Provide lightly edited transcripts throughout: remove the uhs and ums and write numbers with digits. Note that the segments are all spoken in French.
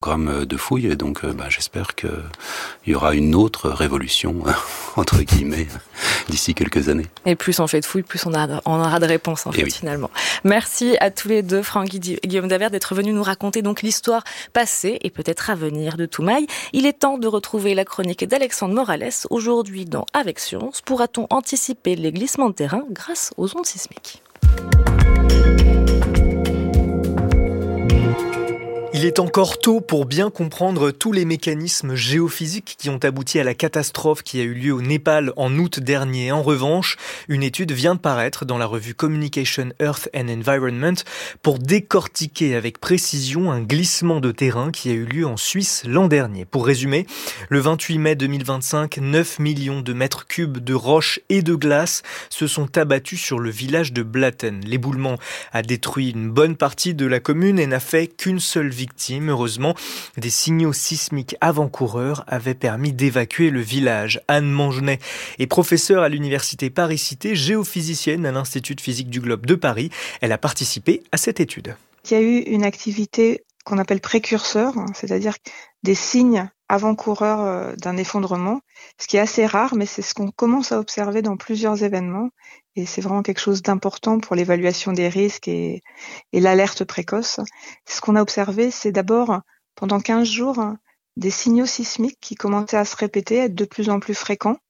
programme de fouilles. Donc j'espère qu'il y aura une autre révolution, entre guillemets, d'ici quelques années. Et plus on fait de fouilles, plus on aura de réponses finalement. Merci à tous les deux, Franck Guillaume Davert, d'être venus nous raconter donc l'histoire passée et peut-être à venir de Toumaï. Il est temps de retrouver la chronique d'Alexandre Morales. Aujourd'hui dans Avec Science, pourra-t-on anticiper les glissements de terrain grâce aux ondes sismiques ? Il est encore tôt pour bien comprendre tous les mécanismes géophysiques qui ont abouti à la catastrophe qui a eu lieu au Népal en août dernier. En revanche, une étude vient de paraître dans la revue Communication Earth and Environment pour décortiquer avec précision un glissement de terrain qui a eu lieu en Suisse l'an dernier. Pour résumer, le 28 mai 2025, 9 millions de mètres cubes de roches et de glace se sont abattus sur le village de Blatten. L'éboulement a détruit une bonne partie de la commune et n'a fait qu'une seule victime. Heureusement, des signaux sismiques avant-coureurs avaient permis d'évacuer le village. Anne Mangenet est professeure à l'université Paris-Cité, géophysicienne à l'Institut de physique du globe de Paris. Elle a participé à cette étude. Il y a eu une activité qu'on appelle précurseur, c'est-à-dire des signes avant-coureurs d'un effondrement, ce qui est assez rare, mais c'est ce qu'on commence à observer dans plusieurs événements, et c'est vraiment quelque chose d'important pour l'évaluation des risques et l'alerte précoce. Ce qu'on a observé, c'est d'abord, pendant 15 jours, des signaux sismiques qui commençaient à se répéter, être de plus en plus fréquents,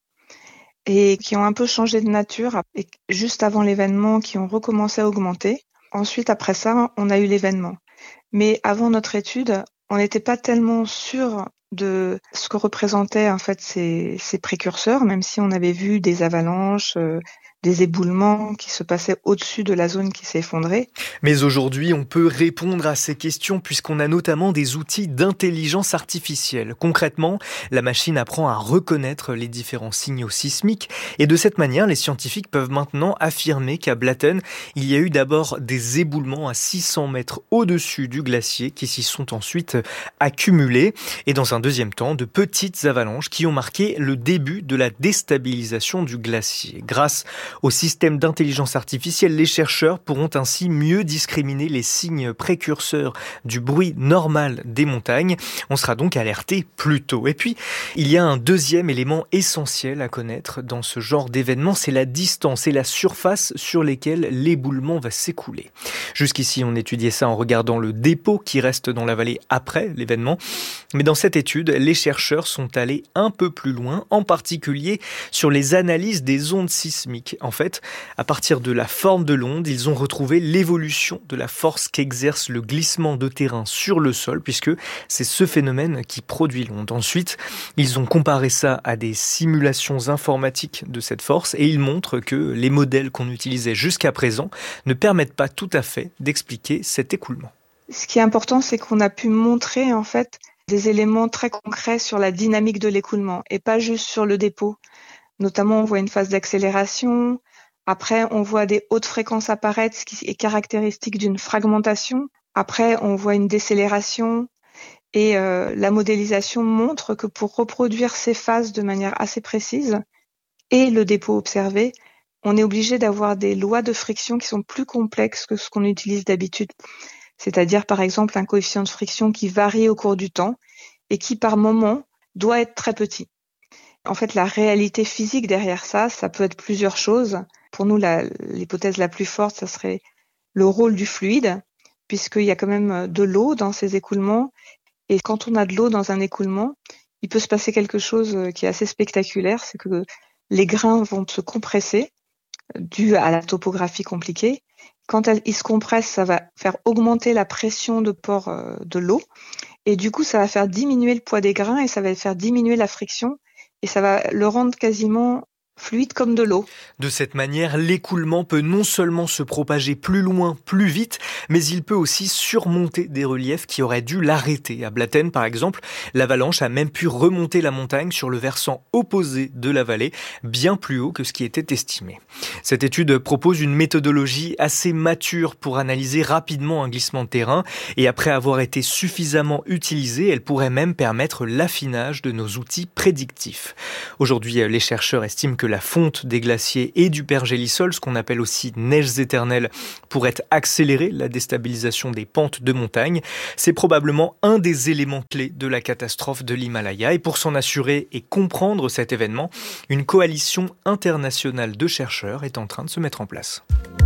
et qui ont un peu changé de nature, et juste avant l'événement, qui ont recommencé à augmenter. Ensuite, après ça, on a eu l'événement. Mais avant notre étude, on n'était pas tellement sûr de ce que représentaient en fait ces précurseurs, même si on avait vu des avalanches, des éboulements qui se passaient au-dessus de la zone qui s'est effondrée. Mais aujourd'hui, on peut répondre à ces questions puisqu'on a notamment des outils d'intelligence artificielle. Concrètement, la machine apprend à reconnaître les différents signaux sismiques et de cette manière, les scientifiques peuvent maintenant affirmer qu'à Blatten, il y a eu d'abord des éboulements à 600 mètres au-dessus du glacier qui s'y sont ensuite accumulés et dans un deuxième temps, de petites avalanches qui ont marqué le début de la déstabilisation du glacier. Grâce au système d'intelligence artificielle, les chercheurs pourront ainsi mieux discriminer les signes précurseurs du bruit normal des montagnes. On sera donc alerté plus tôt. Et puis, il y a un deuxième élément essentiel à connaître dans ce genre d'événement, c'est la distance et la surface sur lesquelles l'éboulement va s'écouler. Jusqu'ici, on étudiait ça en regardant le dépôt qui reste dans la vallée après l'événement. Mais dans cette étude, les chercheurs sont allés un peu plus loin, en particulier sur les analyses des ondes sismiques. En fait, à partir de la forme de l'onde, ils ont retrouvé l'évolution de la force qu'exerce le glissement de terrain sur le sol, puisque c'est ce phénomène qui produit l'onde. Ensuite, ils ont comparé ça à des simulations informatiques de cette force et ils montrent que les modèles qu'on utilisait jusqu'à présent ne permettent pas tout à fait d'expliquer cet écoulement. Ce qui est important, c'est qu'on a pu montrer en fait des éléments très concrets sur la dynamique de l'écoulement et pas juste sur le dépôt. Notamment, on voit une phase d'accélération. Après, on voit des hautes fréquences apparaître, ce qui est caractéristique d'une fragmentation. Après, on voit une décélération. Et la modélisation montre que pour reproduire ces phases de manière assez précise et le dépôt observé, on est obligé d'avoir des lois de friction qui sont plus complexes que ce qu'on utilise d'habitude. C'est-à-dire, par exemple, un coefficient de friction qui varie au cours du temps et qui, par moment, doit être très petit. En fait, la réalité physique derrière ça peut être plusieurs choses. Pour nous, l'hypothèse la plus forte, ça serait le rôle du fluide, puisqu'il y a quand même de l'eau dans ces écoulements. Et quand on a de l'eau dans un écoulement, il peut se passer quelque chose qui est assez spectaculaire, c'est que les grains vont se compresser, dû à la topographie compliquée. Quand ils se compressent, ça va faire augmenter la pression de port de l'eau. Et du coup, ça va faire diminuer le poids des grains et ça va faire diminuer la friction. Et ça va le rendre quasiment fluide comme de l'eau. De cette manière, l'écoulement peut non seulement se propager plus loin, plus vite, mais il peut aussi surmonter des reliefs qui auraient dû l'arrêter. À Blatten, par exemple, l'avalanche a même pu remonter la montagne sur le versant opposé de la vallée, bien plus haut que ce qui était estimé. Cette étude propose une méthodologie assez mature pour analyser rapidement un glissement de terrain, et après avoir été suffisamment utilisée, elle pourrait même permettre l'affinage de nos outils prédictifs. Aujourd'hui, les chercheurs estiment que la fonte des glaciers et du pergélisol, ce qu'on appelle aussi neiges éternelles, pourrait accélérer la déstabilisation des pentes de montagne. C'est probablement un des éléments clés de la catastrophe de l'Himalaya. Et pour s'en assurer et comprendre cet événement, une coalition internationale de chercheurs est en train de se mettre en place.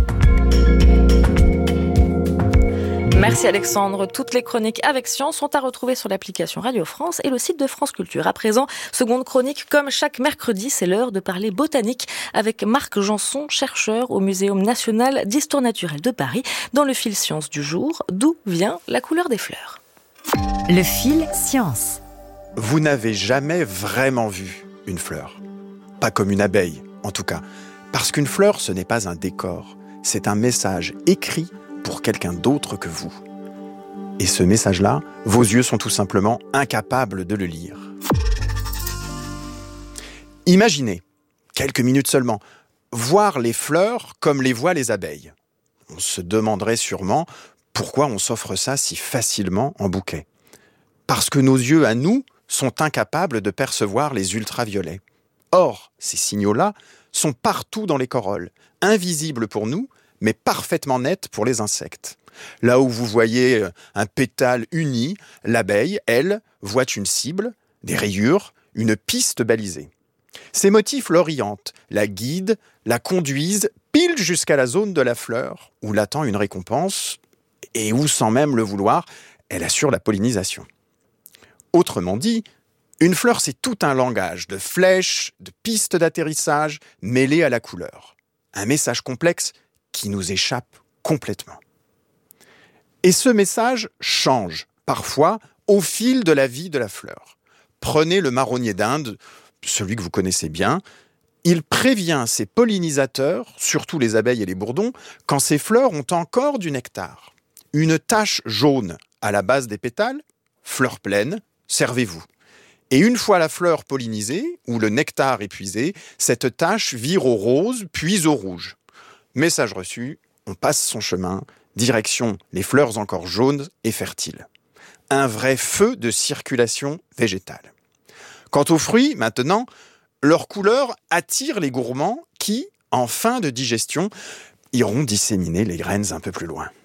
Merci Alexandre. Toutes les chroniques avec science sont à retrouver sur l'application Radio France et le site de France Culture. À présent, seconde chronique, comme chaque mercredi, c'est l'heure de parler botanique avec Marc Janson, chercheur au Muséum national d'histoire naturelle de Paris, dans le fil science du jour. D'où vient la couleur des fleurs ? Le fil science. Vous n'avez jamais vraiment vu une fleur. Pas comme une abeille, en tout cas. Parce qu'une fleur, ce n'est pas un décor. C'est un message écrit pour quelqu'un d'autre que vous. Et ce message-là, vos yeux sont tout simplement incapables de le lire. Imaginez, quelques minutes seulement, voir les fleurs comme les voient les abeilles. On se demanderait sûrement pourquoi on s'offre ça si facilement en bouquet. Parce que nos yeux, à nous, sont incapables de percevoir les ultraviolets. Or, ces signaux-là sont partout dans les corolles, invisibles pour nous, mais parfaitement nets pour les insectes. Là où vous voyez un pétale uni, l'abeille, elle, voit une cible, des rayures, une piste balisée. Ces motifs l'orientent, la guident, la conduisent pile jusqu'à la zone de la fleur, où l'attend une récompense, et où, sans même le vouloir, elle assure la pollinisation. Autrement dit, une fleur, c'est tout un langage de flèches, de pistes d'atterrissage mêlées à la couleur. Un message complexe qui nous échappe complètement. Et ce message change, parfois, au fil de la vie de la fleur. Prenez le marronnier d'Inde, celui que vous connaissez bien. Il prévient ses pollinisateurs, surtout les abeilles et les bourdons, quand ces fleurs ont encore du nectar. Une tache jaune à la base des pétales, fleur pleine, servez-vous. Et une fois la fleur pollinisée, ou le nectar épuisé, cette tache vire au rose, puis au rouge. Message reçu, on passe son chemin, direction les fleurs encore jaunes et fertiles. Un vrai feu de circulation végétale. Quant aux fruits, maintenant, leur couleur attire les gourmands qui, en fin de digestion, iront disséminer les graines un peu plus loin.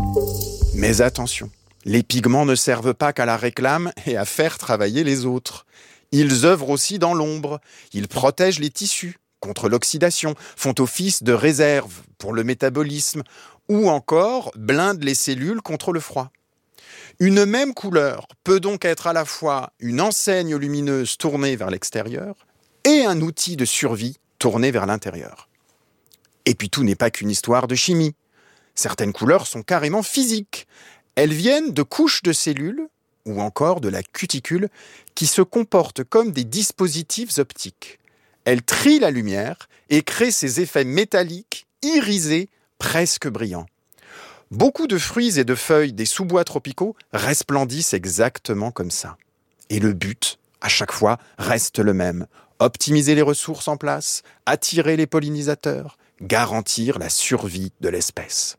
Mais attention, les pigments ne servent pas qu'à la réclame et à faire travailler les autres. Ils œuvrent aussi dans l'ombre, ils protègent les tissus contre l'oxydation, font office de réserve pour le métabolisme, ou encore blindent les cellules contre le froid. Une même couleur peut donc être à la fois une enseigne lumineuse tournée vers l'extérieur et un outil de survie tourné vers l'intérieur. Et puis tout n'est pas qu'une histoire de chimie. Certaines couleurs sont carrément physiques. Elles viennent de couches de cellules, ou encore de la cuticule, qui se comportent comme des dispositifs optiques. Elle trie la lumière et crée ces effets métalliques, irisés, presque brillants. Beaucoup de fruits et de feuilles des sous-bois tropicaux resplendissent exactement comme ça. Et le but, à chaque fois, reste le même. Optimiser les ressources en place, attirer les pollinisateurs, garantir la survie de l'espèce.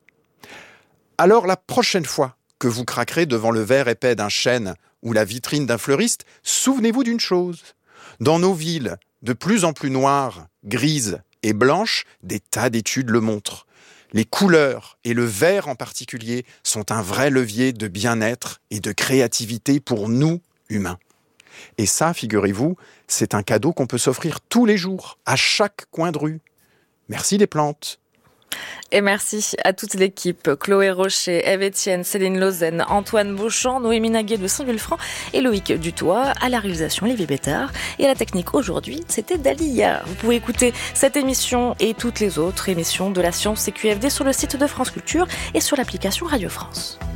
Alors la prochaine fois que vous craquerez devant le verre épais d'un chêne ou la vitrine d'un fleuriste, souvenez-vous d'une chose. Dans nos villes, de plus en plus noires, grises et blanches, des tas d'études le montrent. Les couleurs, et le vert en particulier, sont un vrai levier de bien-être et de créativité pour nous, humains. Et ça, figurez-vous, c'est un cadeau qu'on peut s'offrir tous les jours, à chaque coin de rue. Merci les plantes. Et merci à toute l'équipe, Chloé Rocher, Ève Etienne, Céline Lausanne, Antoine Beauchamp, Noémie Naguet de Saint-Vulfranc et Loïc Dutoit. À la réalisation, Olivier Bétard. Et à la technique aujourd'hui, c'était Dalia. Vous pouvez écouter cette émission et toutes les autres émissions de la science CQFD sur le site de France Culture et sur l'application Radio France.